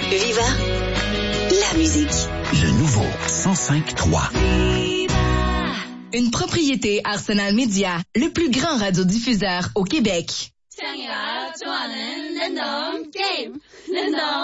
Viva la musique. Le nouveau 105.3. Une propriété Arsenal Media, le plus grand radiodiffuseur au Québec.